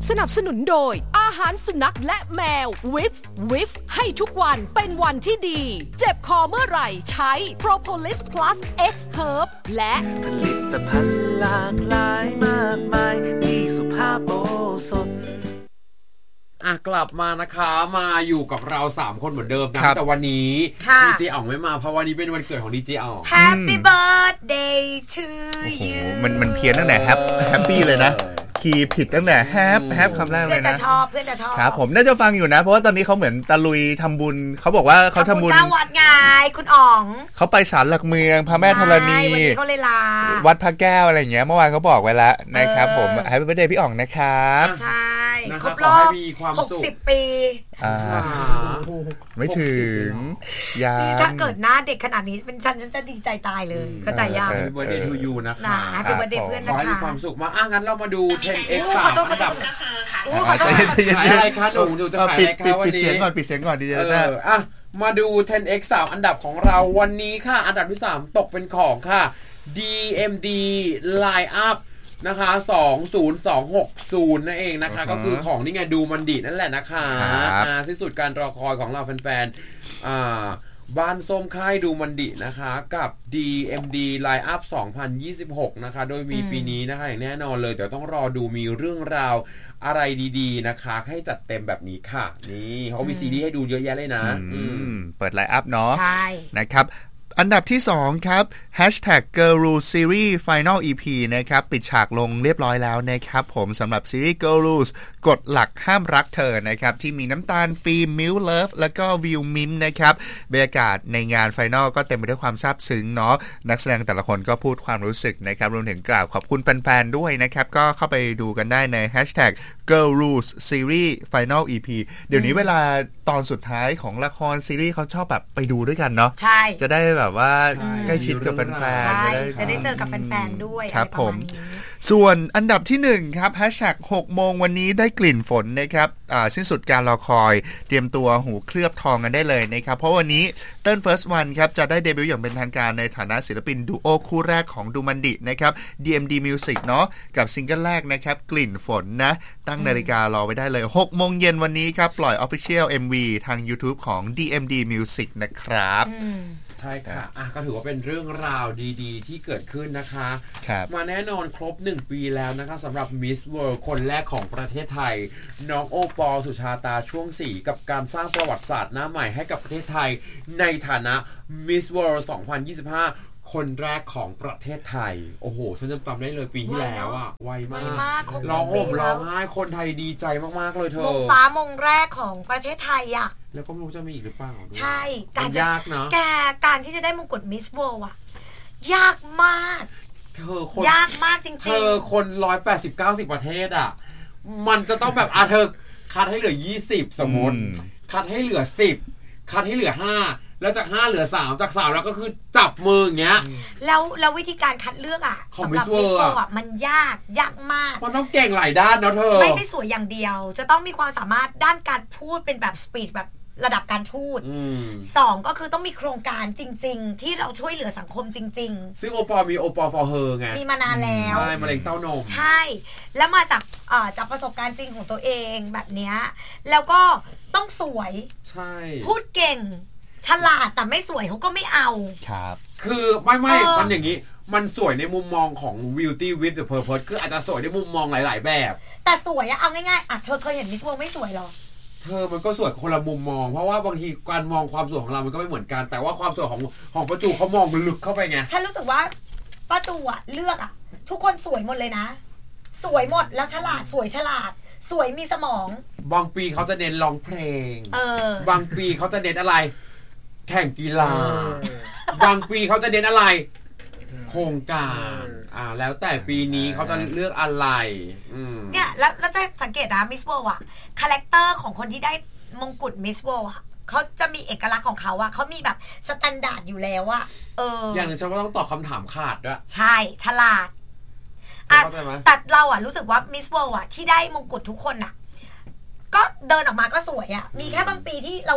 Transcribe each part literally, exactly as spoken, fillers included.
สนับสนุนโดยอาหารสุนัขและแมววิฟวิฟให้ทุกวันเป็นวันที่ดีเจ็บคอเมื่อไหร่ใช้ Propolis Plus X Herb และผลิตภัณฑ์หลากหลายมากมายที่สุภาพโอสถอ่ะกลับมานะคะมาอยู่กับเราสามคนเหมือนเดิมนะแต่วันนี้ดีเจอ๋องไม่มาเพราะวันนี้เป็นวันเกิดของดีเจอ๋อง Happy birthday to you มันมันเพี้ยนตั้งแต่แฮปแฮปปี้เลยนะคีย์ผิดตั้งแต่แฮปแฮปคำแรกเลยนะเพื่อนจะชอบเพื่อนจะชอบครับผมน่าจะฟังอยู่นะเพราะว่าตอนนี้เขาเหมือนตะลุยทำบุญเขาบอกว่าเขาทำบุญเก้าวัดไงคุณอ๋องเขาไปศาลหลักเมืองพระแม่ธรณีวันนี้เขาเลยลาวัดพระแก้วอะไรอย่างเงี้ยเมื่อวานเขาบอกไว้แล้วนะครับผมแฮปปี้เบิร์ธเดย์พี่อ๋องนะครับใช่ครบรอบหกสิบปีอ่าไม่ถึงยังถ้าเกิดหน้าเด็กขนาดนี้เป็นฉันฉันจะดีใจตายเลยเข้าใจยัง Happy birthday to you นะคะ Happy birthday เพื่อนนะคะขอให้มีความสุขมาอ่ะงั้นเรามาดู เท็น เอ็กซ์ สาม อันดับใจเย็นใจเย็นอะไรคะหนูหนูจะขายอะไรคะวันนี้ปิดเสียงก่อนปิดเสียงก่อนดีๆนะอ่ะมาดู เท็น เอ็กซ์ สาม อันดับของเราวันนี้ค่ะอันดับที่สามตกเป็นของค่ะ ดี เอ็ม ดี Line-up นะคะสองศูนย์สองหกศูนย์นั่นเองนะคะก็คือของนี่ไงดูมันดีนั่นแหละนะคะอ่าที่สุดการรอคอยของเราแฟนๆอ่าบ้านส้มค่ายดูมันดินะคะกับ ดี เอ็ม ดี Line-up สองพันยี่สิบหกนะคะโดยมีปีนี้นะคะอย่างแน่นอนเลยเดี๋ยวต้องรอดูมีเรื่องราวอะไรดีๆนะคะให้จัดเต็มแบบนี้ค่ะนี่เขามีซีรีส์ให้ดูเยอะแยะเลยนะเปิด Line-up เนาะใช่นะครับอันดับที่สองครับ แฮชแท็ก Girl Rules Series Final อี พี นะครับปิดฉากลงเรียบร้อยแล้วนะครับผมสำหรับซีรีส์ Girl Rules กฎหลักห้ามรักเธอนะครับที่มีน้ำตาลฟิล์มมิลเลิฟแล้วก็วิวมิมนะครับบรรยากาศในงาน Final ก็เต็มไปด้วยความซาบซึ้งเนาะนักแสดงแต่ละคนก็พูดความรู้สึกนะครับรวมถึงกล่าวขอบคุณแฟนๆด้วยนะครับก็เข้าไปดูกันได้ใน แฮชแท็ก Girl Rules Series Final อี พี เดี๋ยวนี้เวลาตอนสุดท้ายของละครซีรีส์เขาชอบแบบไปดูด้วยกันเนาะใช่จะได้แบบว่าใกล้ชิดกับแฟนๆจะได้จะได้เจอกับแฟนๆด้วยครับผมส่วนอันดับที่หนึ่งครับแฮชแท็กหกโมงวันนี้ได้กลิ่นฝนนะครับสิ้นสุดการรอคอยเตรียมตัวหูเคลือบทองกันได้เลยนะครับเพราะวันนี้เติ้ล First One ครับจะได้เดบิวต์อย่างเป็นทางการในฐานะศิลปินดูโอคู่แรกของดูมันดินะครับ ดี เอ็ม ดี Music เนาะกับซิงเกิลแรกนะครับกลิ่นฝนนะตั้งนาฬิการอไว้ได้เลยหกโมงเย็นวันนี้ครับปล่อย Official เอ็ม วี ทาง YouTube ของ ดี เอ็ม ดี Music นะครับใช่ค่ะอ่ะก็ถือว่าเป็นเรื่องราวดีๆที่เกิดขึ้นนะคะมาแน่นอนครบหนึ่งปีแล้วนะคะสำหรับ Miss World คนแรกของประเทศไทยน้องโอปอลสุชาตาช่วงสี่กับการสร้างประวัติศาสตร์หน้าใหม่ให้กับประเทศไทยในฐานะ Miss World สองพันยี่สิบห้าคนแรกของประเทศไทยโอ้โหฉันจำจำได้เลยปีที่แล้วอ่ะไวมากร้องห่มร้องไห้คนไทยดีใจมากๆเลยเธอมงฟ้ามงแรกของประเทศไทยอ่ะแล้วก็ไม่รู้จะมีอีกหรือเปล่าใช่การยากนะแกการที่จะได้มงกุฎมิสเวิลด์อ่ะยากมากเธอคนยากมากจริงๆเธอคนร้อยแปดสิบเก้าสิบประเทศอ่ะมันจะต้องแบบอ่ะเธอคัดให้เหลือยี่สิบสมมติคัดให้เหลือสิบคัดให้เหลือห้าแล้วจากห้าเหลือสามจากสามแล้วก็คือจับมืออย่างเงี้ยแล้วแล้ววิธีการคัดเลือกอ่ะสำหรับมิสเวิลด์อ่ะมันยากยากมากมันต้องเก่งหลายด้านเนาะเธอไม่ใช่สวยอย่างเดียวจะต้องมีความสามารถด้านการพูดเป็นแบบสปีชแบบระดับการทูตสองก็คือต้องมีโครงการจริงๆที่เราช่วยเหลือสังคมจริงๆซึ่งโอปอมีโอปอ for her ไงมีมานานแล้วใช่มะเร็งเต้านมใช่แล้วมาจากอ่าจากประสบการณ์จริงของตัวเองแบบเนี้ยแล้วก็ต้องสวยใช่พูดเก่งฉลาดแต่ไม่สวยเขาก็ไม่เอาครับคือไม่ไม่มันอย่างนี้มันสวยในมุมมองของ Beauty with the Purpose คืออาจจะสวยในมุมมองหลายๆแบบแต่สวยอะเอาง่ายๆอ่ะเธอเคยเห็นมิสเวิลด์ไม่สวยหรอเธอมันก็สวยคนละมุมมองเพราะว่าบางทีการมองความสวยของเรามันก็ไม่เหมือนกันแต่ว่าความสวยของของประจูเขามองลึกเข้าไปไงฉันรู้สึกว่าประจูอะเลือกอะทุกคนสวยหมดเลยนะสวยหมดแล้วฉลาดสวยฉลาดสวยมีสมองบางปีเขาจะเน้นร้องเพลงเออบางปีเขาจะเน้นอะไรแข่งกีฬาบางปีเขาจะเน้นอะไรโครงการอ่าแล้วแต่ปีนี้เขาจะเลือกอะไรเนี่ยแล้วแล้วจะสังเกตนะมิสเวิลด์อ่ะคาแรคเตอร์ของคนที่ได้มงกุฎมิสเวิลด์อ่ะเขาจะมีเอกลักษณ์ของเขาอ่ะเขามีแบบสแตนดาร์ดอยู่แล้วอ่ะเอออย่างนึงฉันว่าต้องตอบคำถามขาดด้วยใช่ฉลาดอ่ะแต่เราอ่ะรู้สึกว่ามิสเวิลด์อ่ะที่ได้มงกุฎทุกคนอ่ะก็เดินออกมาก็สวยอ่ะมีแค่บางปีที่เราเอะ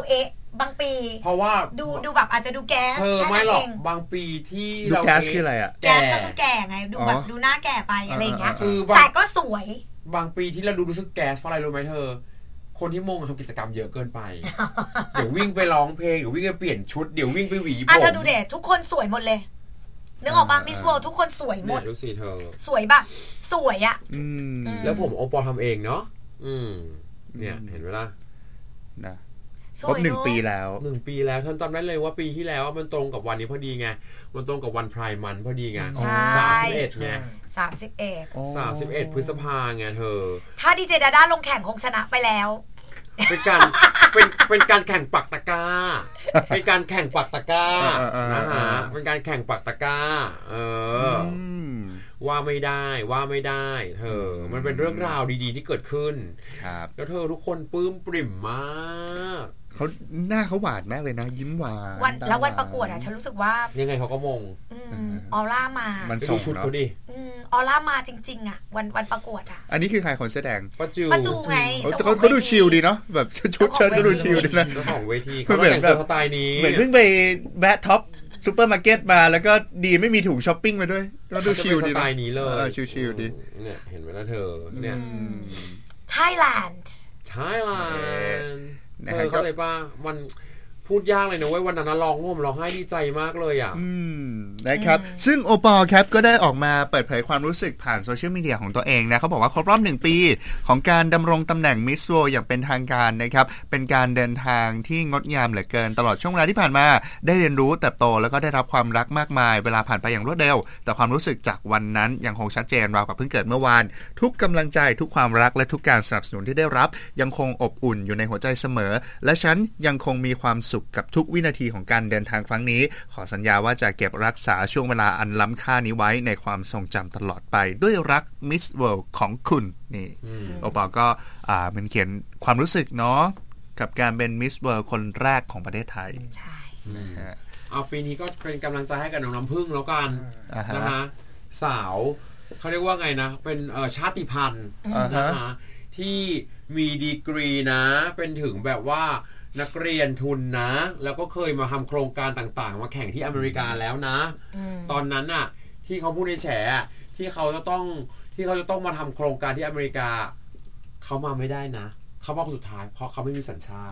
บางปีเพราะว่าดูดูแบบอาจจะดูแก๊สเธอไม่หรอกบางปีที่ดูแก๊สคืออะไรอ่ะแก๊สก็คือแก่ไงดูแบบดูหน้าแก่ไปอะไรอย่างเงี้ยคือแต่ก็สวยบางปีที่เราดูรู้สึกแก๊สเพราะอะไรรู้ไหมเธอคนที่มงทำกิจกรรมเยอะเกินไปเดี๋ยววิ่งไปร้องเพลงเดี๋ยววิ่งไปเปลี่ยนชุดเดี๋ยววิ่งไปหวีผมอ่ะเธอดูเด็ทุกคนสวยหมดเลยนึกออกป่ะมิสเวิลด์ทุกคนสวยหมดดูสิเธอสวยแบบสวยอ่ะแล้วผมโอปอลทำเองเนาะอืมเนี่ยเห็นไหมล่ะนะครบหนึ่งปีแล้วหนึ่งปีแล้วท่านจำได้เลยว่าปีที่แล้วมันตรงกับวันนี้พอดีไงมันตรงกับวันไพร์มันพอดีไงสามสิบเอ็ดไงสามสิบเอ็ดสามสิบเอ็ดพฤษภาไงเธอถ้าดีเจดาด้าลงแข่งคงชนะไปแล้วเป็นการเป็นเป็นการแข่งปักตะกร้าเป็นการแข่งปักตะกร้านะฮะเป็นการแข่งปักตะกร้าเออว่าไม่ได้ว่าไม่ได้เธอมันเป็นเรื่องราวดีๆที่เกิดขึ้นครับแล้วเธอทุกคนปลื้มปริ่มมากเขาหน้าเขาหวานมากเลยนะยิ้มหวานวันแล้ววันประกวดอ่ะฉันรู้สึกว่ายังไงเขาก็มงออร่ามามันส่งชุดเขาดิออร่ามาจริงๆอ่ะวันวันประกวดอ่ะอันนี้คือใครคนแสดงป้าจูป้าจูไงเขาเขาดูชิลดีเนาะแบบชุดเชิ้ตก็ดูชิลดีนะเจ้าของเวทีเขาเหมือนแบบสไตล์นี้เหมือนเพิ่งไปแวะท็อปซูเปอร์มาร์เก็ตมาแล้วก็ดีไม่มีถุงช้อปปิ้งมาด้วยก็ดูชิลดีสไตล์นี้เลยชิลๆดีเนี่ยเห็นไหมล่ะเธอเนี่ยไทยแลนด์ไทยแลนด์เธอเข้าใจป่ะมันพูดยากเลยนะเว้ยวันนั้นร้องห่มร้องไห้ดีใจมากเลยอ่ะอืมนะครับซึ่งโอปอลครับก็ได้ออกมาเปิดเผยความรู้สึกผ่านโซเชียลมีเดียของตัวเองนะเขาบอกว่าครบรอบหนึ่งปีของการดำรงตำแหน่งมิสเวิลด์อย่างเป็นทางการนะครับเป็นการเดินทางที่งดงามเหลือเกินตลอดช่วงเวลาที่ผ่านมาได้เรียนรู้เติบโตแล้วก็ได้รับความรักมากมายเวลาผ่านไปอย่างรวดเร็วแต่ความรู้สึกจากวันนั้นยังคงชัดเจนราวกับเพิ่งเกิดเมื่อวานทุกกำลังใจทุกความรักและทุกการสนับสนุนที่ได้รับยังคงอบอุ่นอยู่ในหัวใจเสมอและฉันยังคงมีความสุขกับทุกวินาทีของการเดินทางครั้งนี้ขอสัญญาว่าจะเก็บรักษาช่วงเวลาอันล้ำค่านี้ไว้ในความทรงจำตลอดไปด้วยรัก Miss World ของคุณนี่โอปอลก็อ่ามันเขียนความรู้สึกเนาะกับการเป็น Miss World คนแรกของประเทศไทยใช่เอาปีนี้ก็เป็นกำลังใจให้กับน้องน้ำพึ่งแล้วกันนะฮะสาวเขาเรียกว่าไงนะเป็นชาติพันธุ์นะฮะที่มีดีกรีนะเป็นถึงแบบว่านักเรียนทุนนะแล้วก็เคยมาทำโครงการต่างๆมาแข่งที่อเมริกาแล้วนะตอนนั้นน่ะที่เขาพูดในแฉที่เขาจะต้องที่เขาจะต้องมาทำโครงการที่อเมริกาเขามาไม่ได้นะเขาบอกสุดท้ายเพราะเขาไม่มีสัญชาติ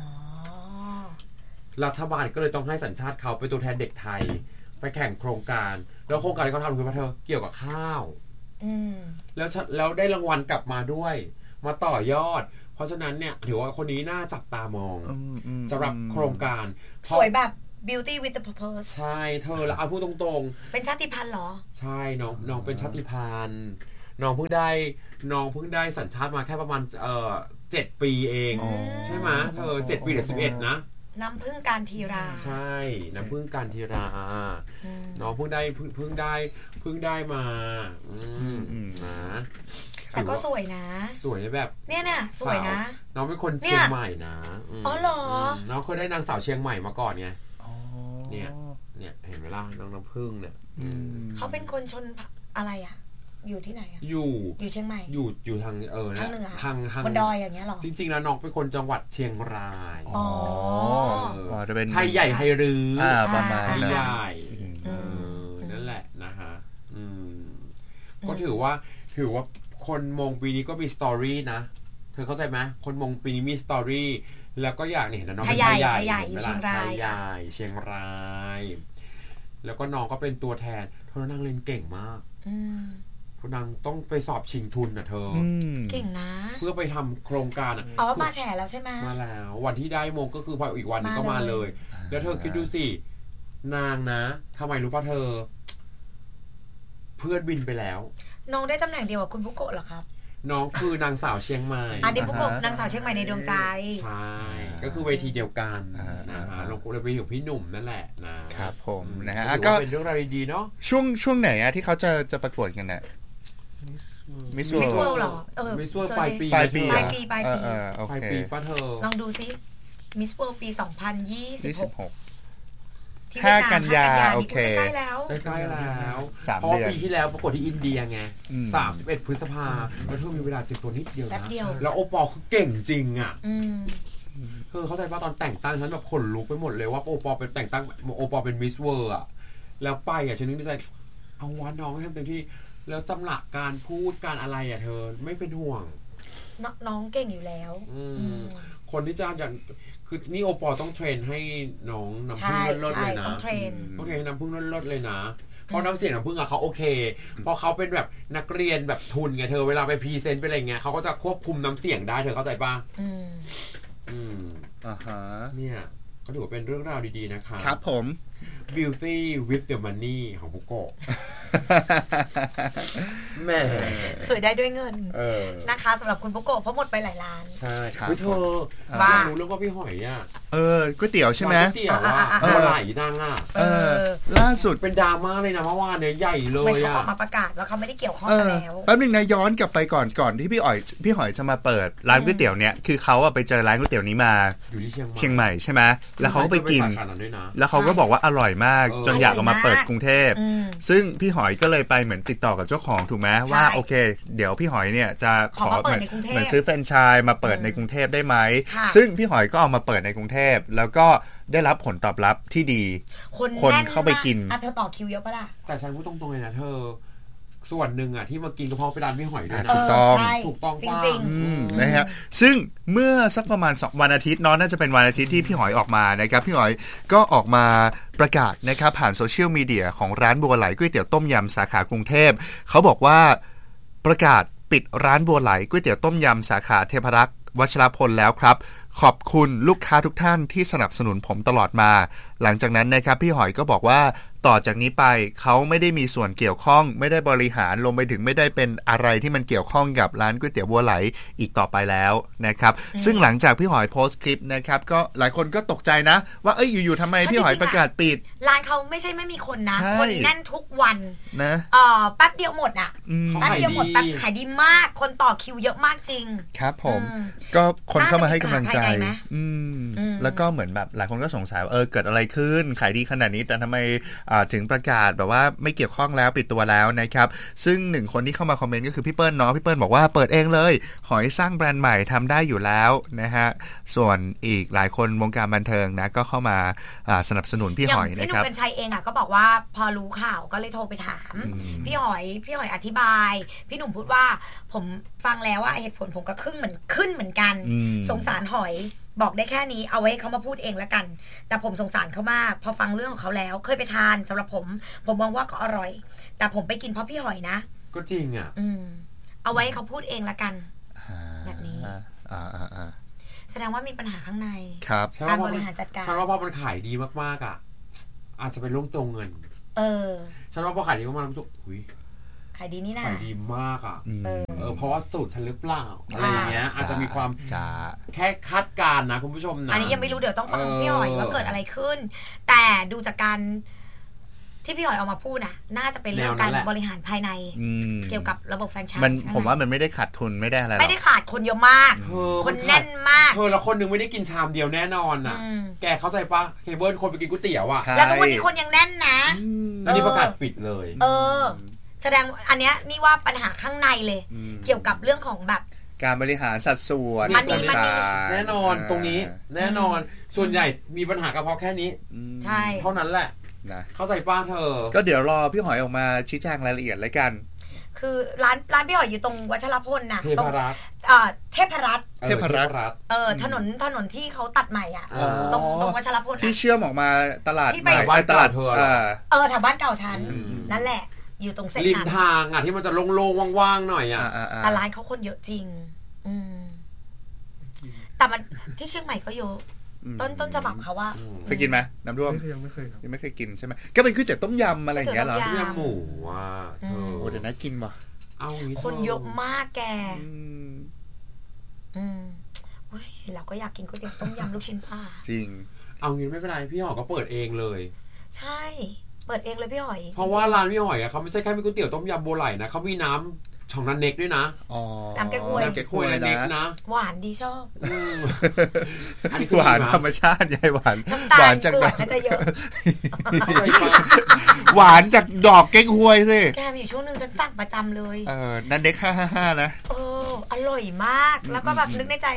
รัฐบาลก็เลยต้องให้สัญชาติเขาเป็นตัวแทนเด็กไทยไปแข่งโครงการแล้วโครงการที่เขาทำคือว่าเธอเกี่ยวกับข้าวแล้วแล้วได้รางวัลกลับมาด้วยมาต่อยอดเพราะฉะนั้นเนี่ยถือว่าคนนี้น่าจับตามองสำหรับโครงการสวยแบบ beauty with the purpose ใช่เธอแล้วเอาพูดตรงๆเป็นชาติพันธุ์เหรอใช่น้องน้องเป็นชาติพันธุ์น้องเพิ่งได้น้องเพิ่งได้สัญชาติมาแค่ประมาณเอ่อเจ็ดปีเองใช่ไหมเธอเจ็ดปีหรือสิบเอ็ดนะน้ำพึ่งการทีราใช่น้ำพึ่งการทีราน้องเพิ่งได้เพิ่งได้เพิ่งได้มานะแต่ก็สวยนะสวยแบบเนี่ยน่ะสวยนะน้องเป็นคนเชียงใหม่นะอ๋อเหรอน้องเคยได้นางสาวเชียงใหม่มาก่อนไงเนี่ยเนี่ยเห็นไหมล่ะน้องน้ำพึ่งเนี่ยเขาเป็นคนชนอะไรอ่ะอยู่ที่ไหนอ่ะอยู่อยู่เชียงใหม่อยู่อยู่ทางเออทางเหนือทางทางบนดอยอย่างเงี้ยหรอจริงๆแล้วน้องเป็นคนจังหวัดเชียงรายอ๋อจะเป็นไทยใหญ่ไทยรื้อประมาณไทยใหญ่นั่นแหละนะฮะก็ถือว่าถือว่าคนมงปีนี้ก็มีสตอรี่นะเธอเข้าใจไหมคนมงปีนี้มีสตอรี่แล้วก็อยากเห็นน้องเป็นไทยใหญ่อยู่เชียงรายไทยใหญ่เชียงรายแล้วก็น้องก็เป็นตัวแทนเธอนางเล่นเก่งมากนางต้องไปสอบชิงทุนนะเธอเก่งนะเพื่อไปทำโครงการอ่ะอ๋อมาแฉแล้วใช่ไหมมาแล้ววันที่ได้มงก็คือพออีกวันนึงก็มาเลยแล้วเธอคิดดูสินางนะทำไมรู้ป่ะเธอเพื่อนบินไปแล้วน้องได้ตำแหน่งเดียวกับคุณบุโกะเหรอครับน้องคือนางสาวเชียงใหม่อันนี้บุโกะนางสาวเชียงใหม่ในดวงใจใช่ก็คือเวทีเดียวกันนะฮะลงเลยไปอยู่พี่หนุ่มนั่นแหละนะครับผมนะฮะก็เป็นเรื่องราวดีๆเนาะช่วงช่วงไหนอะที่เขาจะจะประกวดกันเนี่ยมิสเวิลด์เหรอเออมิสเวิลด์ปลายปีปลายปีปลายปีปลายปีปลายปีป้าเธอลองดูซิมิสเวิลด์ปีสองพันยี่สิบหกห้ากันยาโอเคใกล้แล้วใกล้แล้วสามเดือนปีที่แล้วประกวดที่อินเดียไงสามสิบเอ็ดพฤษภาแล้วเธอมีเวลาติดตัวนิดเดียวนะแล้วโอปอลคือเก่งจริงอ่ะคือเข้าใจว่าตอนแต่งตั้งฉันแบบขนลุกไปหมดเลยว่าโอปอเป็นแต่งตั้งโอปอเป็นมิสเวิร์อะแล้วไปอ่ะฉันนึกในใจเอาวะน้องให้ทำเต็มที่แล้วสำหรับการพูดการอะไรอ่ะเธอไม่เป็นห่วงน้องเก่งอยู่แล้วคนที่จ้างอย่างคือนี่โอปอต้องเทรนให้น้องน้ำพึ่งเลิศเลยนะต้องเทรนต้องเทรนให้น้ำพึ่งเลิศเลยนะเพราะน้ำเสียงน้ำพึ่งอะเขาโอเคเพราะเขาเป็นแบบนักเรียนแบบทุนไงเธอเวลาไปพรีเซนต์ไปอะไรเงี้ยเขาก็จะควบคุมน้ำเสียงได้เธอเข้าใจป่ะอืมอืมอ่าฮะเนี่ยก็ถือว่าเป็นเรื่องราวดีๆนะคะครับผม Beauty with the money ของบุโกะแม่สวยได้ด้วยเงินนะคะสำหรับคุณบุโกะเพราะหมดไปหลายล้านใช่ครับเธอบ้ารู้เรื่องว่าพี่หอยอ่ะเออก๋วยเตี๋ยวใช่ไหมก๋วยเตี๋ยวอ่ะเออไหลดังอ่ะเออล่าสุดเป็นดราม่าเลยนะเมื่อวานเนี่ยใหญ่เลยอ่ะเขาออกมาประกาศแล้วเขาไม่ได้เกี่ยวข้องกันแล้วแป๊บนึงนะย้อนกลับไปก่อนก่อนที่พี่อ๋อยพี่หอยจะมาเปิดร้านก๋วยเตี๋ยวเนี่ยคือเขาอะไปเจอร้านก๋วยเตี๋ยวนี้มาอยู่ที่เชียงใหม่เชียงใหม่ใช่ไหมแล้วเขาก็ไปกินแล้วเขาก็บอกว่าอร่อยมากจนอยากเอามาเปิดกรุงเทพซึ่งพี่หอยก็เลยไปเหมือนติดต่อกับเจ้าของถูกไหมว่าโอเคเดี๋ยวพี่หอยเนี่ยจะขอเหมือนเหมือนซื้อแฟรนไชส์มาเปิดในกรุงเทพได้ไหมซึ่งพี่หอยก็เอามาเปิดในกรุงเทพแล้วก็ได้รับผลตอบรับที่ดีคนเข้าไปกินอ่ะเธอต่อคิวเยอะปะล่ะแต่ฉันพูดตรงๆเลยนะเธอส่วนหนึ่งอ่ะที่มากินก็เพราะไปร้านพี่หอยด้วยนะถูกต้องถูกต้องจริงๆนะฮะซึ่งเมื่อสักประมาณสองวันอาทิตย์เนาะน่าจะเป็นวันอาทิตย์ที่พี่หอยออกมานะครับพี่หอยก็ออกมาประกาศนะครับผ่านโซเชียลมีเดียของร้านบัวไหลก๋วยเตี๋ยวต้มยำสาขากรุงเทพเขาบอกว่าประกาศปิดร้านบัวไหลก๋วยเตี๋ยวต้มยำสาขาเทพรักษ์วัชรพลแล้วครับขอบคุณลูกค้าทุกท่านที่สนับสนุนผมตลอดมาหลังจากนั้นนะครับพี่หอยก็บอกว่าต่อจากนี้ไปเขาไม่ได้มีส่วนเกี่ยวข้องไม่ได้บริหารลงไปถึงไม่ได้เป็นอะไรที่มันเกี่ยวข้องกับร้านก๋วยเตี๋ยวบัวไหลอีกต่อไปแล้วนะครับซึ่งหลังจากพี่หอยโพสต์คลิปนะครับก็หลายคนก็ตกใจนะว่าเอ้ยอยู่ๆทำไมพี่หอยประกาศปิดร้านเขาไม่ใช่ไม่มีคนนะคนแน่นทุกวันนะเออแป๊บเดียวหมดอ่ะแป๊บเดียวหมดแป๊บขายดีมากคนต่อคิวเยอะมากจริงครับผมก็คนเข้ามาให้กำลังใจอืมแล้วก็เหมือนแบบหลายคนก็สงสัยว่าเออเกิดอะไรขึ้นขายดีขนาดนี้แต่ทำไมถึงประกาศแบบว่าไม่เกี่ยวข้องแล้วปิดตัวแล้วนะครับซึ่งหนึ่งคนที่เข้ามาคอมเมนต์ก็คือพี่เปิ้ลเนาะพี่เปิ้ลบอกว่าเปิดเองเลยหอยสร้างแบรนด์ใหม่ทำได้อยู่แล้วนะฮะส่วนอีกหลายคนวงการบันเทิงนะก็เข้ามาสนับสนุนพี่หอยนะครับพี่หนุ่มกัญชัยเองอ่ะก็บอกว่าพอรู้ข่าวก็เลยโทรไปถามพี่หอยพี่หอยอธิบายพี่หนุ่มพูดว่าผมฟังแล้วว่าเหตุผลผมก็ขึ้นเหมือนขึ้นเหมือนกันสงสารหอยบอกได้แค่นี้เอาไว้เขามาพูดเองแล้วกันแต่ผมสงสารเขามากพอฟังเรื่องของเขาแล้วเคยไปทานสำหรับผมผมมองว่าก็อร่อยแต่ผมไปกินเพราะพี่หอยนะก็จริงอ่ะอืมเอาไว้เขาพูดเองละกันแบบนี้อ่าอ่าอ่าแสดงว่ามีปัญหาข้างในครับการบริหารจัดการฉันว่าพอมันขายดีมากๆอ่ะอาจจะเป็นเรื่องตรงเงินเออฉันว่าพอขายดีมากๆรู้สึกอุ้ยขายดีนี่นะขายดีมากอ่ะเออเพราะว่าสูตรฉันหรือเปล่าอะไรอย่างเงี้ยอาจจะมีความแค่คาดการณ์นะคุณผู้ชมนะอันนี้ยังไม่รู้เดี๋ยวต้องฟังพี่หอยว่าเกิดอะไรขึ้นแต่ดูจากการที่พี่หอยออกมาพูดนะน่าจะเป็นเรื่องการบริหารภายในเกี่ยวกับระบบแฟรนไชส์มันผมว่ามันไม่ได้ขาดทุนไม่ได้อะไรไม่ได้ขาดคนเยอะมากคนแน่นมากเธอแล้วคนนึงไม่ได้กินชามเดียวแน่นอนน่ะแกเข้าใจปะเคเบิลคนไปกินก๋วยเตี๋ยวอ่ะแล้วก็วันนี้คนยังแน่นนะอันนี้ประกาศปิดเลยเออแสดงอันเนี้ยนี่ว่าปัญหาข้างในเลยเกี่ยวกับเรื่องของแบบการบริหารสัดส่วนมันนี่มันนี่แน่นอนตรงนี้แน่นอนส่วนใหญ่มีปัญหากระเพาะแค่นี้ใช่เท่านั้นแหละนะเข้าใจป้าเธอก็เดี๋ยวรอพี่หอยออกมาชี้แจงรายละเอียดแล้วกันคือร้านร้านพี่หอยอยู่ตรงวัชรพลน่ะตรงเทพรัตน์เทพรัตน์เออถนนถนนที่เขาตัดใหม่อ่ะตรงตรงวัชรพลที่เชื่อมออกมาตลาดใหม่ไปตลาดเธอเออแถวบ้านเก่าฉันนั่นแหละอยู่ตรงเส้นริมทางอ่ะที่มันจะโล่งๆว่างๆหน่อยอ่ะแต่ร้านเขาคนเยอะจริงอืมแต่มันที่เชียงใหม่ก็เยอะต้นต้นฉบับเขาว่าเคยกินไหมน้ำร่วมยังไม่เคยยังไม่เคยกินใช่ไหมก็เป็นก๋วยเตี๋ยวต้มยำอะไรอย่างเงี้ยเหรอต้มยำหมูอ่ะโอ้แต่น่ากินว่ะเอาคนเยอะมากแกอืมเฮ้ยเราก็อยากกินก๋วยเตี๋ยวต้มยำลูกชิ้นปลาจริงเอางี้ไม่เป็นไรพี่หอยก็เปิดเองเลยใช่เปิดเองเลยพี่หอยเพราะว่าร้านพี่หอยอ่ะเขาไม่ใช่แค่มีก๋วยเตี๋ยวต้มยำโบไหลนะเขามีน้ำช่องนั้นเน็กด้วยนะอ๋อน้ำแกงควยน้ำแกงควยเน็กนะหวานดีชอบอันนี้หวานธรรมชาติใหญ่หวานหวานจากดอกจะเยอะหวานจากดอกแกงควยสิแกมีช่วงนึงฉันสั่งประจำเลยเออนั่นเน็กห้าห้าห้านะเอออร่อยมากแล้วก็แบบนึกในใจ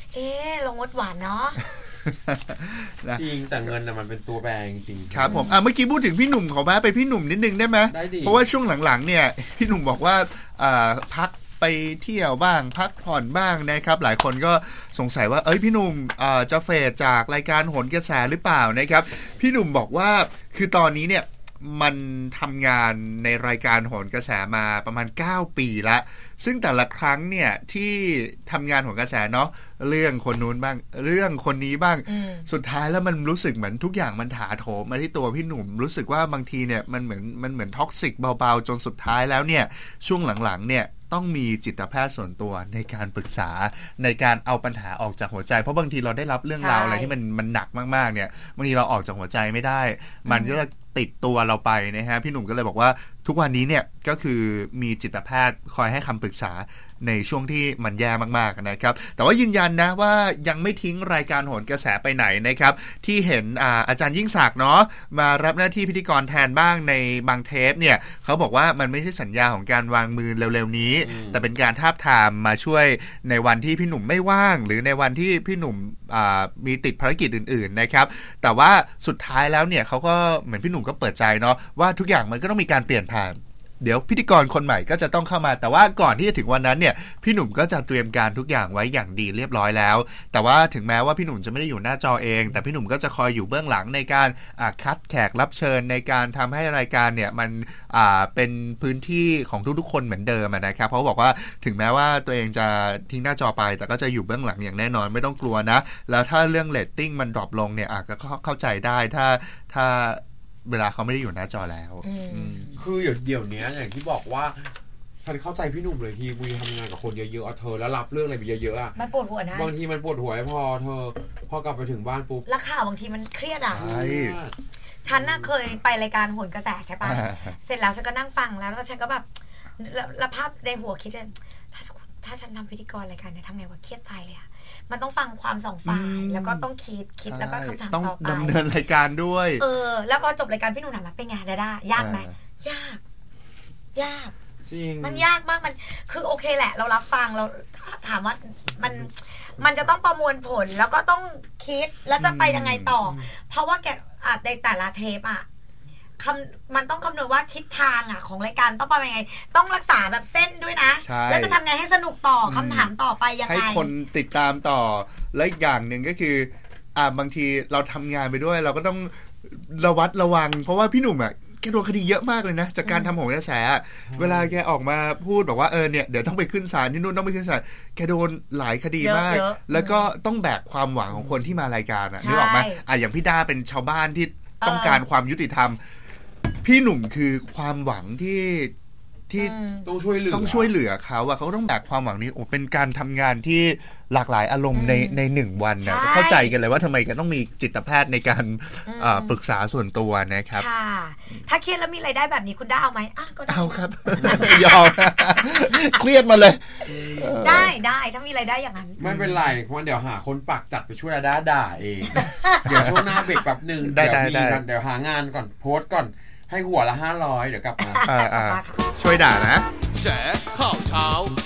เอ๊ะลงงดหวานเนาะจริงแต่เงินน่ะมันเป็นตัวแปรจริงครับผมอ่ะเมื่อกี้พูดถึงพี่หนุ่มขอมาไปพี่หนุ่มนิดนึงได้ไหมเพราะว่าช่วงหลังๆเนี่ยพี่หนุ่มบอกว่าอ่าพักไปเที่ยวบ้างพักผ่อนบ้างนะครับหลายคนก็สงสัยว่าเอ้ยพี่หนุ่มอ่าจะเฟดจากรายการโหนกระแสหรือเปล่านะครับพี่หนุ่มบอกว่าคือตอนนี้เนี่ยมันทำงานในรายการโหนกระแสมาประมาณเก้าปีละซึ่งแต่ละครั้งเนี่ยที่ทำงานโหนกระแสเนาะเรื่องคนนู้นบ้างเรื่องคนนี้บ้างสุดท้ายแล้วมันรู้สึกเหมือนทุกอย่างมันถาโถมมาที่ตัวพี่หนุ่มรู้สึกว่าบางทีเนี่ยมันเหมือนมันเหมือนท็อกซิกเบาๆจนสุดท้ายแล้วเนี่ยช่วงหลังๆเนี่ยต้องมีจิตแพทย์ส่วนตัวในการปรึกษาในการเอาปัญหาออกจากหัวใจเพราะบางทีเราได้รับเรื่องราวอะไรที่มันมันหนักมากๆเนี่ยบางทีเราออกจากหัวใจไม่ได้มันก็จะติดตัวเราไปนะฮะพี่หนุ่มก็เลยบอกว่าทุกวันนี้เนี่ยก็คือมีจิตแพทย์คอยให้คำปรึกษาในช่วงที่มันแย่มากๆนะครับแต่ว่ายืนยันนะว่ายังไม่ทิ้งรายการโหนกระแสไปไหนนะครับที่เห็น อา, อาจารย์ยิ่งศักดิ์เนาะมารับหน้าที่พิธีกรแทนบ้างในบางเทปเนี่ยเขาบอกว่ามันไม่ใช่สัญญาของการวางมือเร็วๆนี้แต่เป็นการทาบทามมาช่วยในวันที่พี่หนุ่มไม่ว่างหรือในวันที่พี่หนุ่มมีติดภารกิจอื่นๆนะครับแต่ว่าสุดท้ายแล้วเนี่ยเขาก็เหมือนพี่หนุ่มก็เปิดใจเนาะว่าทุกอย่างมันก็ต้องมีการเปลี่ยนผ่านเดี๋ยวพิธีกรคนใหม่ก็จะต้องเข้ามาแต่ว่าก่อนที่จะถึงวันนั้นเนี่ยพี่หนุ่มก็จะเตรียมการทุกอย่างไว้อย่างดีเรียบร้อยแล้วแต่ว่าถึงแม้ว่าพี่หนุ่มจะไม่ได้อยู่หน้าจอเองแต่พี่หนุ่มก็จะคอยอยู่เบื้องหลังในการคัดแขกรับเชิญในการทำให้รายการเนี่ยมันเป็นพื้นที่ของทุกๆคนเหมือนเดิมนะครับเพราะบอกว่าถึงแม้ว่าตัวเองจะทิ้งหน้าจอไปแต่ก็จะอยู่เบื้องหลังอย่างแน่นอนไม่ต้องกลัวนะแล้วถ้าเรื่องเรตติ้งมันดรอปลงเนี่ยอาจจะเข้าใจได้ถ้าถ้าเวลาเขาไม่ได้อยู่หน้าจอแล้วคือเดี๋ยวนี้อย่างที่บอกว่าฉันเข้าใจพี่หนุ่มเลยที่วีทำงานกับคนเยอะๆเธอแล้วรับเรื่องอะไรไปเยอะๆอ่ะมันปวดหัวนะบางทีมันปวดหัวพอเธอพอกลับไปถึงบ้านปุ๊บแล้วข่าวบางทีมันเครียดอ่ะฉันน่ะเคยไปรายการโหนกระแสใช่ป่ะเสร็จแล้วฉันก็นั่งฟังแล้วแล้วฉันก็แบบแล้วภาพในหัวคิดว่าถ้าถ้าฉันทำพิธีกรรายการเนี่ยทำไงวะเครียดตายเลยอ่ะมันต้องฟังความสองฝ่ายแล้วก็ต้องคิดคิดแล้วก็คำถามต่อไปต้องดำเนินรายการด้วยเออแล้วพอจบรายการพี่หนุ่มถามว่าเป็นไงดาด้ายากไหมยากยากจริงมันยากมากมันคือโอเคแหละเรารับฟังเราถามว่ามันมันจะต้องประมวลผลแล้วก็ต้องคิดแล้วจะไปยังไงต่อเพราะว่าแกอ่ะในแต่ละเทปอ่ะคำมันต้องคำนึงว่าทิศทางอ่ะของรายการต้องไปยังไงต้องรักษาแบบเส้นด้วยนะแล้วจะทำไงให้สนุกต่อคำถามต่อไปยังไงให้คนติดตามต่อและอีกอย่างหนึ่งก็คืออ่าบางทีเราทำงานไปด้วยเราก็ต้องระวัดระวังเพราะว่าพี่หนุ่มอ่ะแกโดนคดีเยอะมากเลยนะจากการทำโหนกระแสเวลาแกออกมาพูดบอกว่าเออเนี่ยเดี๋ยวต้องไปขึ้นศาลที่นู่นต้องไปขึ้นศาลแกโดนหลายคดีมากแล้วก็ต้องแบกความหวังของคนที่มารายการอ่ะนึกออกไหมอ่ะอย่างพี่ดาเป็นชาวบ้านที่ต้องการความยุติธรรมพี่หนุ่มคือความหวังที่ที่ต้องช่วยเหลือต้องช่วยเหลือเขาอะเขาต้องแบกความหวังนี้โอ้เป็นการทำงานที่หลากหลายอารมณ์ในในหนึ่งวันนะเข้าใจกันเลยว่าทำไมกันต้องมีจิตแพทย์ในการปรึกษาส่วนตัวนะครับค่ะถ้าเครียดแล้วมีรายได้แบบนี้คุณได้เอาไหมอ่ะก็เอาครับยอมเครียดมาเลยได้ได้ถ้ามีรายได้อย่างนั้นไม่เป็นไรเพราะเดี๋ยวหาคนปักจัดไปช่วยด่าด่าเองเดี๋ยวช่วงหน้าเบรกแป๊บนึงเดี๋ยวมีกันเดี๋ยวหางานก่อนโพสต์ก่อนให้หัวละห้าร้อยเดี๋ยวกลับมาช่วยด่านะแฉข่าวเช้า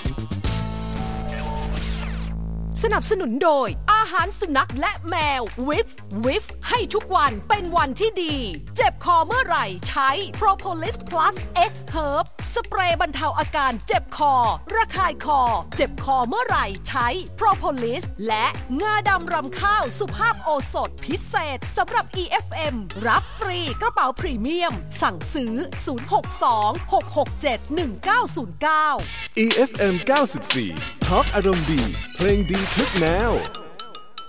สนับสนุนโดยอาหารสุนัขและแมววิฟวิฟให้ทุกวันเป็นวันที่ดีเจ็บคอเมื่อไหร่ใช้ Propolis Plus X Herb สเปรย์บรรเทาอาการเจ็บคอระคายคอเจ็บคอเมื่อไหร่ใช้ Propolis และงาดำรำข้าวสุภาพโอสถพิเศษสำหรับ อี เอฟ เอ็ม รับฟรีกระเป๋าพรีเมียมสั่งซื้อศูนย์ หก สอง หก หก เจ็ด หนึ่ง เก้า ศูนย์ เก้าอี เอฟ เอ็ม เก้าสิบสี่ ท็อปอารมณ์ดีเพลงดีทุกแนว